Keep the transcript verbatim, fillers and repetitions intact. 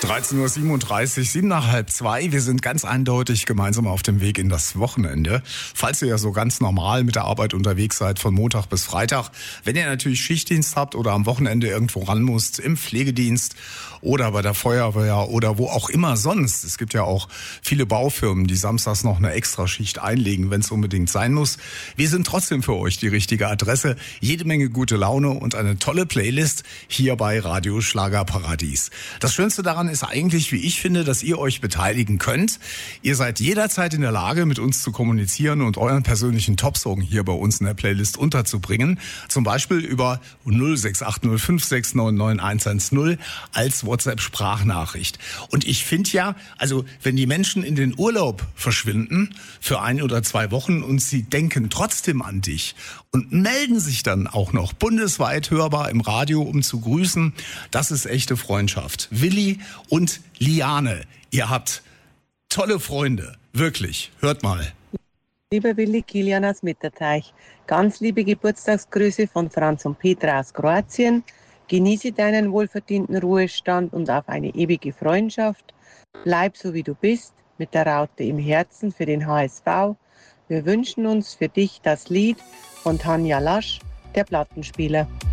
dreizehn Uhr siebenunddreißig, sieben nach halb zwei. Wir sind ganz eindeutig gemeinsam auf dem Weg in das Wochenende. Falls ihr ja so ganz normal mit der Arbeit unterwegs seid, von Montag bis Freitag. Wenn ihr natürlich Schichtdienst habt oder am Wochenende irgendwo ran müsst, im Pflegedienst oder bei der Feuerwehr oder wo auch immer sonst. Es gibt ja auch viele Baufirmen, die samstags noch eine Extraschicht einlegen, wenn es unbedingt sein muss. Wir sind trotzdem für euch die richtige Adresse. Jede Menge gute Laune und eine tolle Playlist hier bei Radio Schlagerparadies. Das Schönste daran ist eigentlich, wie ich finde, dass ihr euch beteiligen könnt. Ihr seid jederzeit in der Lage, mit uns zu kommunizieren und euren persönlichen Topsong hier bei uns in der Playlist unterzubringen. Zum Beispiel über null sechs acht null fünf sechs neun neun eins eins null als WhatsApp-Sprachnachricht. Und ich finde ja, also wenn die Menschen in den Urlaub verschwinden für ein oder zwei Wochen und sie denken trotzdem an dich und melden sich dann auch noch bundesweit hörbar im Radio, um zu grüßen, das ist echte Freundschaft. Willi und Liane, ihr habt tolle Freunde, wirklich. Hört mal. Lieber Willi, Kilian aus Mitterteich, ganz liebe Geburtstagsgrüße von Franz und Petra aus Kroatien. Genieße deinen wohlverdienten Ruhestand und auf eine ewige Freundschaft. Bleib so wie du bist, mit der Raute im Herzen für den H S V. Wir wünschen uns für dich das Lied von Tanja Lasch, der Plattenspieler.